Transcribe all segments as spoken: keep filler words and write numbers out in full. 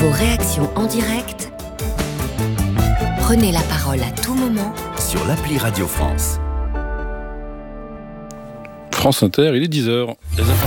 Vos réactions en direct, prenez la parole à tout moment sur l'appli Radio France. France Inter, il est dix heures. Les infos.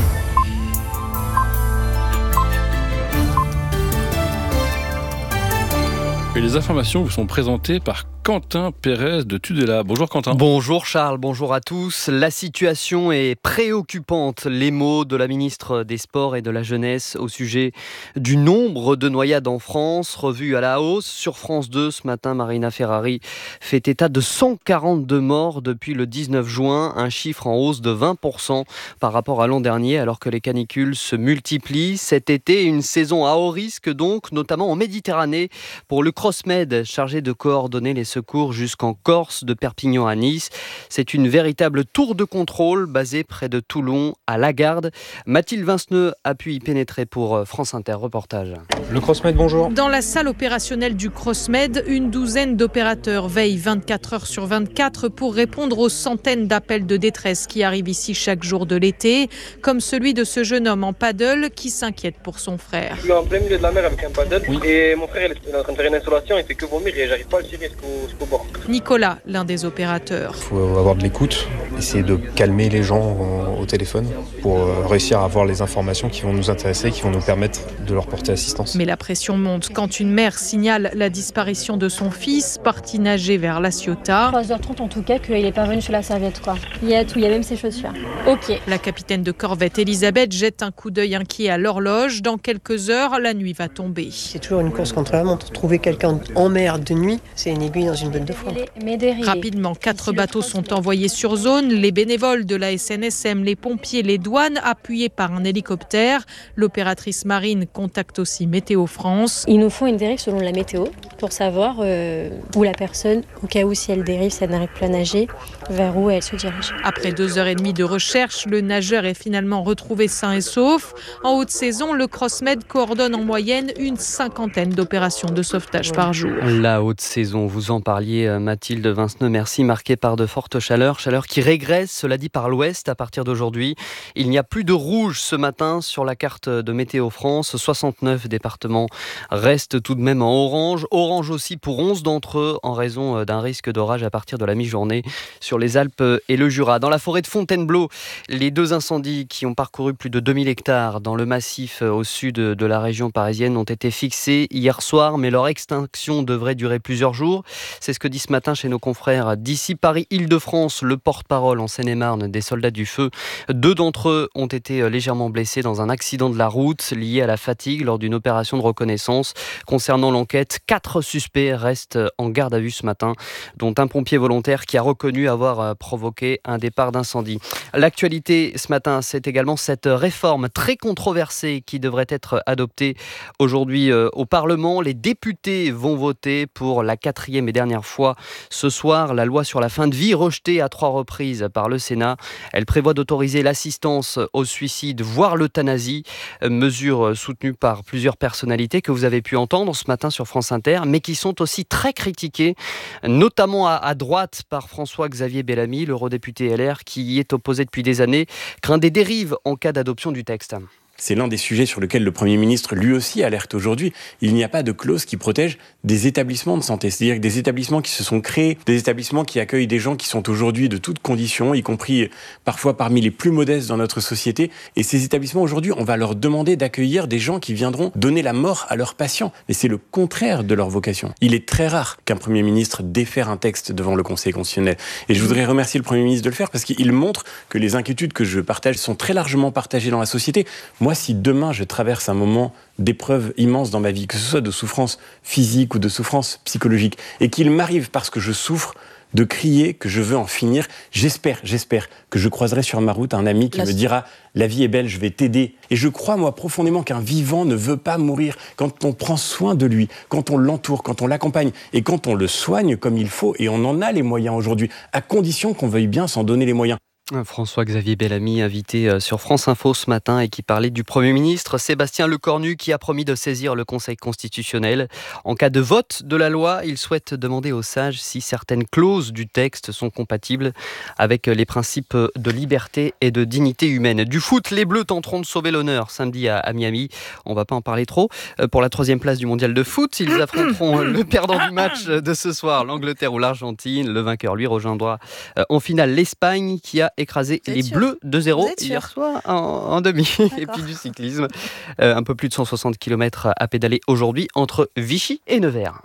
Et les informations vous sont présentées par Quentin Pérez de Tudela. Bonjour Quentin. Bonjour Charles, bonjour à tous. La situation est préoccupante. Les mots de la ministre des Sports et de la Jeunesse au sujet du nombre de noyades en France, revue à la hausse. Sur France deux, ce matin, Marina Ferrari fait état de cent quarante-deux morts depuis le dix-neuf juin, un chiffre en hausse de vingt pour cent par rapport à l'an dernier, alors que les canicules se multiplient. Cet été, une saison à haut risque donc, notamment en Méditerranée, pour le Crossmed, chargé de coordonner les secours jusqu'en Corse, de Perpignan à Nice. C'est une véritable tour de contrôle basée près de Toulon, à Lagarde. Mathilde Vinceneux a pu y pénétrer pour France Inter. Reportage. Le Crossmed, bonjour. Dans la salle opérationnelle du Crossmed, une douzaine d'opérateurs veillent vingt-quatre heures sur vingt-quatre pour répondre aux centaines d'appels de détresse qui arrivent ici chaque jour de l'été, comme celui de ce jeune homme en paddle qui s'inquiète pour son frère. Je suis en plein milieu de la mer avec un paddle oui. et mon frère il est en train de faire une installation, il fait que vomir et j'arrive pas à le tirer jusqu'au, jusqu'au bord. Nicolas, l'un des opérateurs. Il faut avoir de l'écoute, essayer de calmer les gens au téléphone pour réussir à avoir les informations qui vont nous intéresser, qui vont nous permettre de leur porter assistance. Mais la pression monte quand une mère signale la disparition de son fils, parti nager vers La Ciotat. trois heures trente en tout cas, qu'il n'est pas venu sur la serviette, quoi. Il y a tout, il y a même ses chaussures. Ok. La capitaine de corvette Elisabeth jette un coup d'œil inquiet à l'horloge. Dans quelques heures, la nuit va tomber. C'est toujours une course contre la montre. Trouver quelqu'un en mer de nuit, c'est une aiguille dans une botte de foin. Rapidement, quatre bateaux sont envoyés sur zone. Les bénévoles de la S N S M, les pompiers, les douanes, appuyés par un hélicoptère. L'opératrice marine contacte aussi Météo France. Il nous faut une dérive selon la météo pour savoir euh, où la personne, au cas où si elle dérive, si elle n'arrive plus à nager, vers où elle se dirige. Après deux heures et demie de recherche, le nageur est finalement retrouvé sain et sauf. En haute saison, le Crossmed coordonne en moyenne une cinquantaine d'opérations de sauvetage par jour. La haute saison, vous en parliez Mathilde Vinceneux, merci, marquée par de fortes chaleurs. Chaleur qui régresse, cela dit, par l'ouest à partir d'aujourd'hui. Il n'y a plus de rouge ce matin sur la carte de Météo France. soixante-neuf départements restent tout de même en orange. Orange aussi pour onze d'entre eux en raison d'un risque d'orage à partir de la mi-journée sur les Alpes et le Jura. Dans la forêt de Fontainebleau, les deux incendies qui ont parcouru plus de deux mille hectares dans le massif au sud de la région parisienne ont été fixés hier soir, mais leur extinction devrait durer plusieurs jours. C'est ce que dit ce matin chez nos confrères d'ici Paris-Île-de-France, le porte-parole en Seine-et-Marne des soldats du feu. Deux d'entre eux ont été légèrement blessés dans un accident de la route lié à la fatigue lors d'une opération de reconnaissance. Concernant l'enquête, quatre suspects restent en garde à vue ce matin, dont un pompier volontaire qui a reconnu avoir provoqué un départ d'incendie. L'actualité ce matin, c'est également cette réforme très controversée qui devrait être adoptée aujourd'hui au Parlement. Les députés vont voter pour la quatrième et dernière fois ce soir la loi sur la fin de vie, rejetée à trois reprises par le Sénat. Elle prévoit d'autoriser l'assistance au suicide, voire l'euthanasie, mesure soutenue par plusieurs personnalités que vous avez pu entendre ce matin sur France Inter, mais qui sont aussi très critiquées, notamment à, à droite par François-Xavier Bellamy, l'eurodéputé L R, qui y est opposé depuis des années, craint des dérives en cas d'adoption du texte. C'est l'un des sujets sur lesquels le Premier ministre, lui aussi, alerte aujourd'hui. Il n'y a pas de clause qui protège des établissements de santé. C'est-à-dire que des établissements qui se sont créés, des établissements qui accueillent des gens qui sont aujourd'hui de toutes conditions, y compris parfois parmi les plus modestes dans notre société. Et ces établissements, aujourd'hui, on va leur demander d'accueillir des gens qui viendront donner la mort à leurs patients. Mais c'est le contraire de leur vocation. Il est très rare qu'un Premier ministre défère un texte devant le Conseil constitutionnel. Et je voudrais remercier le Premier ministre de le faire parce qu'il montre que les inquiétudes que je partage sont très largement partagées dans la société. Moi, si demain je traverse un moment d'épreuve immense dans ma vie, que ce soit de souffrance physique ou de souffrance psychologique, et qu'il m'arrive parce que je souffre de crier que je veux en finir, j'espère, j'espère que je croiserai sur ma route un ami qui la... me dira « la vie est belle, je vais t'aider ». Et je crois, moi, profondément qu'un vivant ne veut pas mourir. Quand on prend soin de lui, quand on l'entoure, quand on l'accompagne, et quand on le soigne comme il faut, et on en a les moyens aujourd'hui, à condition qu'on veuille bien s'en donner les moyens. François-Xavier Bellamy, invité sur France Info ce matin et qui parlait du Premier ministre Sébastien Lecornu qui a promis de saisir le Conseil constitutionnel. En cas de vote de la loi, il souhaite demander aux sages si certaines clauses du texte sont compatibles avec les principes de liberté et de dignité humaine. Du foot, les Bleus tenteront de sauver l'honneur samedi à Miami. On ne va pas en parler trop. Pour la troisième place du mondial de foot, ils affronteront le perdant du match de ce soir, l'Angleterre ou l'Argentine. Le vainqueur, lui, rejoindra en finale l'Espagne qui a écrasé les sûr Bleus deux zéro hier soir en, en demi. D'accord. Et puis du cyclisme, euh, un peu plus de cent soixante kilomètres à pédaler aujourd'hui entre Vichy et Nevers.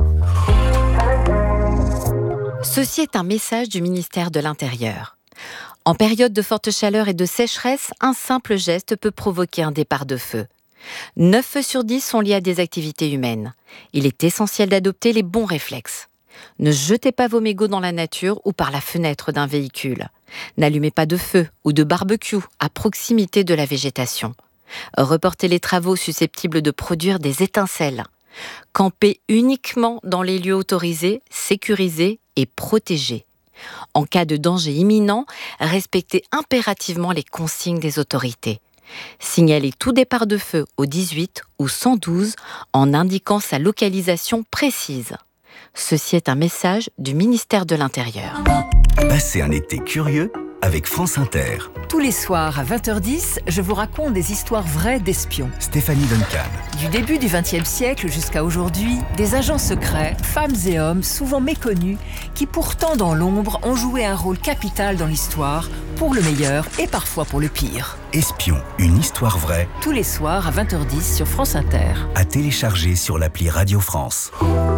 Ceci est un message du ministère de l'Intérieur. En période de forte chaleur et de sécheresse, un simple geste peut provoquer un départ de feu. neuf feux sur dix sont liés à des activités humaines. Il est essentiel d'adopter les bons réflexes. Ne jetez pas vos mégots dans la nature ou par la fenêtre d'un véhicule. N'allumez pas de feu ou de barbecue à proximité de la végétation. Reportez les travaux susceptibles de produire des étincelles. Campez uniquement dans les lieux autorisés, sécurisés et protégés. En cas de danger imminent, respectez impérativement les consignes des autorités. Signalez tout départ de feu au dix-huit ou cent douze en indiquant sa localisation précise. Ceci est un message du ministère de l'Intérieur. Passez un été curieux avec France Inter. Tous les soirs à vingt heures dix, je vous raconte des histoires vraies d'espions. Stéphanie Duncan. Du début du vingtième siècle jusqu'à aujourd'hui, des agents secrets, femmes et hommes souvent méconnus, qui pourtant dans l'ombre ont joué un rôle capital dans l'histoire, pour le meilleur et parfois pour le pire. Espion, une histoire vraie. Tous les soirs à vingt heures dix sur France Inter. À télécharger sur l'appli Radio France.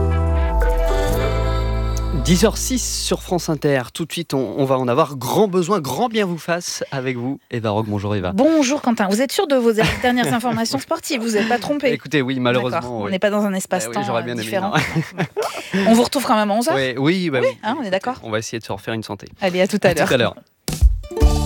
dix heures six sur France Inter. Tout de suite, on, on va en avoir grand besoin, grand bien vous fasse avec vous. Eva Rogue, bonjour Eva. Bonjour Quentin. Vous êtes sûr de vos dernières informations sportives? Vous n'êtes pas trompé? Écoutez, oui, malheureusement. Oui. On n'est pas dans un espace-temps eh oui, j'aurais bien différent. Aimé, on vous retrouve quand même à onze heures? Oui, oui, bah, oui oui. hein, on est d'accord. On va essayer de se refaire une santé. Allez, à tout à, à l'heure. Tout à l'heure.